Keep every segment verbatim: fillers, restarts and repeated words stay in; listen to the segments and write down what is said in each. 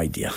idea.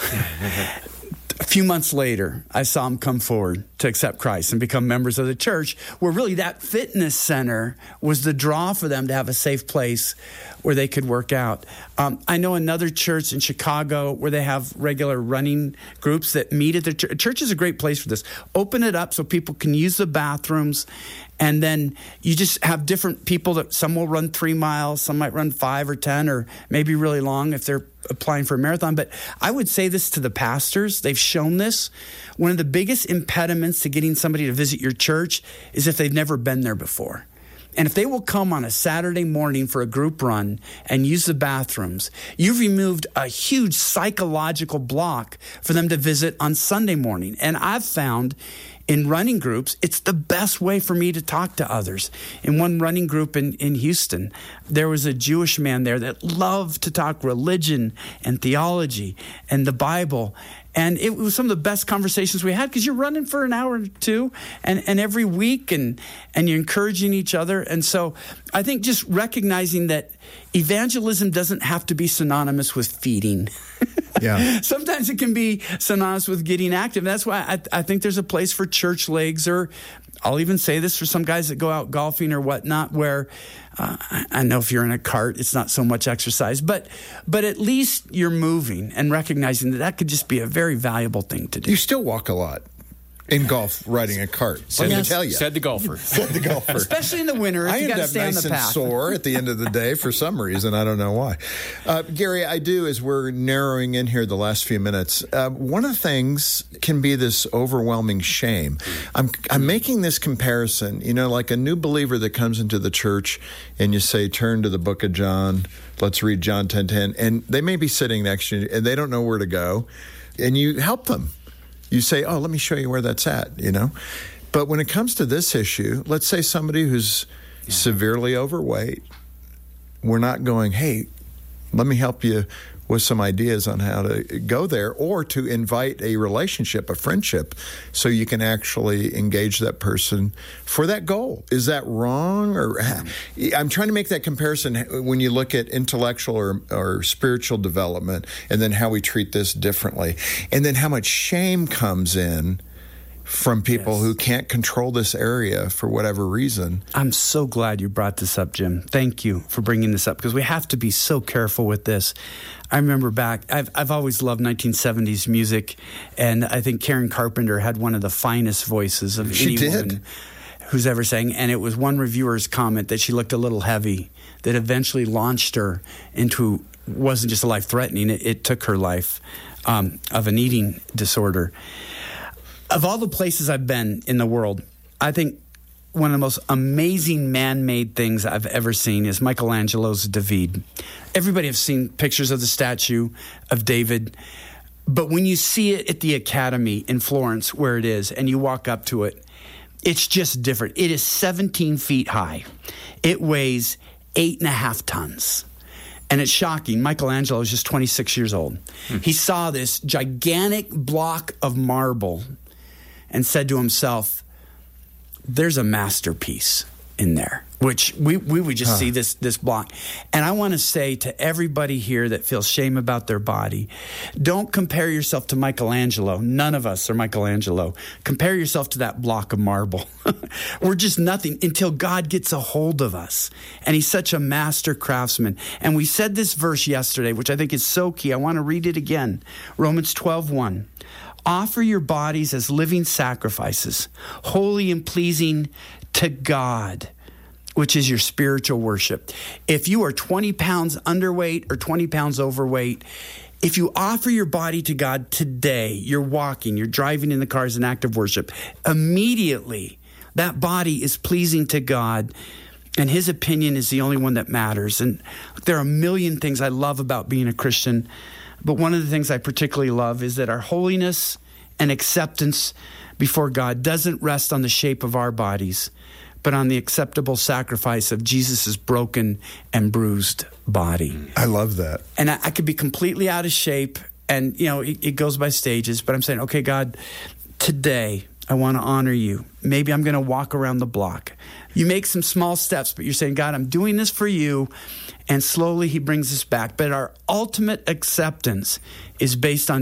A few months later, I saw them come forward to accept Christ and become members of the church, where really that fitness center was the draw for them to have a safe place where they could work out. Um, I know another church in Chicago where they have regular running groups that meet at the church. Church is a great place for this. Open it up so people can use the bathrooms, and then you just have different people that some will run three miles, some might run five or ten, or maybe really long if they're applying for a marathon. But I would say this to the pastors. They've shown this. One of the biggest impediments to getting somebody to visit your church is if they've never been there before. And if they will come on a Saturday morning for a group run and use the bathrooms, you've removed a huge psychological block for them to visit on Sunday morning. And I've found in running groups, it's the best way for me to talk to others. In one running group in, in Houston, there was a Jewish man there that loved to talk religion and theology and the Bible. And it was some of the best conversations we had, because you're running for an hour or two and, and every week, and, and you're encouraging each other. And so I think just recognizing that evangelism doesn't have to be synonymous with feeding. Yeah. Sometimes it can be synonymous with getting active. That's why I, I think there's a place for church legs, or I'll even say this for some guys that go out golfing or whatnot, where uh, I, I know if you're in a cart, it's not so much exercise, but but at least you're moving and recognizing that that could just be a very valuable thing to do. You still walk a lot in golf, riding a cart. Let me tell you. Said the golfer. Said the golfer. Especially in the winter, if I you got to stay nice on the path. I end up nice and sore at the end of the day for some reason. I don't know why. Uh, Gary, I do, as we're narrowing in here the last few minutes, uh, one of the things can be this overwhelming shame. I'm, I'm making this comparison, you know, like a new believer that comes into the church and you say, turn to the book of John, let's read John ten ten, and they may be sitting next to you and they don't know where to go, and you help them. You say, oh, let me show you where that's at, you know. But when it comes to this issue, let's say somebody who's yeah. severely overweight, we're not going, hey, let me help you with some ideas on how to go there, or to invite a relationship, a friendship, so you can actually engage that person for that goal. Is that wrong? Or I'm trying to make that comparison when you look at intellectual or, or spiritual development, and then how we treat this differently, and then how much shame comes in from people yes. who can't control this area for whatever reason. I'm so glad you brought this up, Jim. Thank you for bringing this up, because we have to be so careful with this. I remember back, I've, I've always loved nineteen seventies music, and I think Karen Carpenter had one of the finest voices of she any did. woman who's ever sang, and it was one reviewer's comment that she looked a little heavy, that eventually launched her into, wasn't just a life-threatening, it, it took her life um, of an eating disorder. Of all the places I've been in the world, I think one of the most amazing man-made things I've ever seen is Michelangelo's David. Everybody has seen pictures of the statue of David, but when you see it at the Academy in Florence, where it is, and you walk up to it, it's just different. It is seventeen feet high. It weighs eight and a half tons. And it's shocking. Michelangelo is just twenty-six years old. Hmm. He saw this gigantic block of marble and said to himself, there's a masterpiece in there, which we, we would just huh. see this, this block. And I want to say to everybody here that feels shame about their body, don't compare yourself to Michelangelo. None of us are Michelangelo. Compare yourself to that block of marble. We're just nothing until God gets a hold of us. And he's such a master craftsman. And we said this verse yesterday, which I think is so key. I want to read it again. Romans twelve one. Offer your bodies as living sacrifices, holy and pleasing to God, which is your spiritual worship. If you are twenty pounds underweight or twenty pounds overweight, if you offer your body to God today, you're walking, you're driving in the car as an act of worship, immediately that body is pleasing to God, and his opinion is the only one that matters. And there are a million things I love about being a Christian, but one of the things I particularly love is that our holiness and acceptance before God doesn't rest on the shape of our bodies, but on the acceptable sacrifice of Jesus' broken and bruised body. I love that. And I, I could be completely out of shape, and, you know, it, it goes by stages, but I'm saying, okay, God, today I want to honor you. Maybe I'm going to walk around the block. You make some small steps, but you're saying, God, I'm doing this for you. And slowly he brings us back. But our ultimate acceptance is based on